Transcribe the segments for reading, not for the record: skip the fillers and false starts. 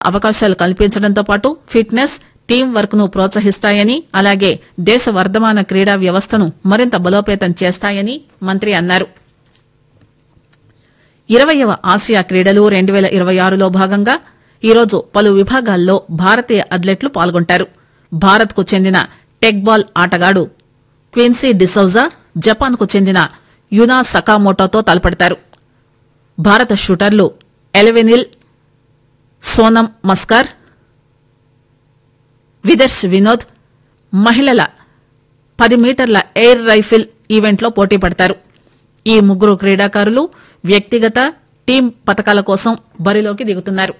అవకాశాలు కల్పించడంతో పాటు fitness team work ను ప్రోత్సహిస్తాయని అలాగే దేశ వర్ధమాన క్రీడా వ్యవస్థను మరింత బలోపేతం చేస్తాయని మంత్రి అన్నారు. 20వ ఆసియా క్రీడలు 2026లో భాగంగా ఈరోజు పలు విభాగాల్లో భారతీయ అథ్లెట్లు పాల్గొంటారు. భారత్ కు చెందిన టెక్ బాల్ ఆటగాడు క్విన్సీ డిసౌజా జపాన్ కు చెందిన యునా సకామోటోతో తలపడతారు. భారత షూటర్లు ఎలెవెనిల్ సోనం మస్కార్, విదర్శ్ వినోద్ మహిళల 10 మీటర్ల ఎయిర్ రైఫిల్ ఈవెంట్లో పోటీ పడతారు. ఈ ముగ్గురు క్రీడాకారులు వ్యక్తిగత టీం పతకాల కోసం బరిలోకి దిగుతున్నారు.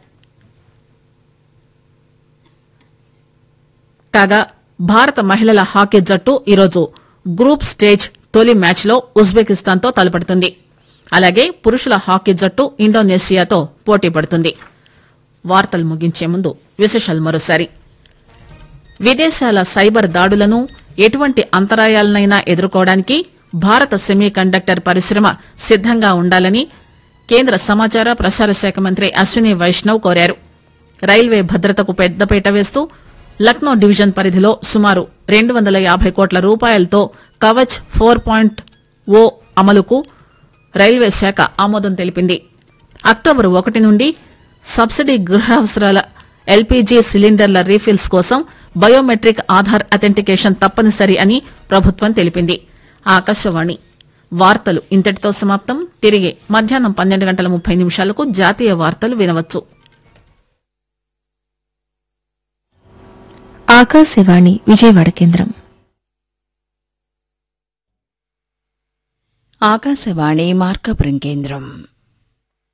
కాగా భారత మహిళల హాకీ జట్టు ఈరోజు గ్రూప్ స్టేజ్ తొలి మ్యాచ్లో ఉజ్బెకిస్తాన్తో తలపడుతుంది. అలాగే పురుషుల హాకీ జట్టు ఇండోనేషియాతో పోటీ పడుతుంది. వార్తలు ముగించే ముందు విశేషాలు మరోసారి. విదేశాల సైబర్ దాడులను ఎటువంటి అంతరాయాలనైనా ఎదుర్కోవడానికి భారత సెమీ కండక్టర్ పరిశ్రమ సిద్దంగా ఉండాలని కేంద్ర సమాచార ప్రసార శాఖ మంత్రి అశ్విని వైష్ణవ్ కోరారు. రైల్వే భద్రతకు పెద్దపీట వేస్తూ లక్నో డివిజన్ పరిధిలో సుమారు 250 కోట్ల రూపాయలతో కవచ్ 4.0 అమలుకు రైల్వే శాఖ ఆమోదం తెలిపింది. అక్టోబర్ 1 నుండి సబ్సిడీ గృహావసరాల ఎల్పీజీ సిలిండర్ల రీఫిల్స్ కోసం బయోమెట్రిక్ ఆధార్ అథెంటికేషన్ తప్పనిసరి అని ప్రభుత్వం తెలిపింది. ఆకాశవాణి వార్తలు ఇంతటితో సమాప్తం. తిరిగి మధ్యాహ్నం 12:30 జాతీయ వార్తలు వినవచ్చు. ఆకాశవాణి విజయవాడ కేంద్రం. ఆకాశవాణి మార్కాపురం కేంద్రం.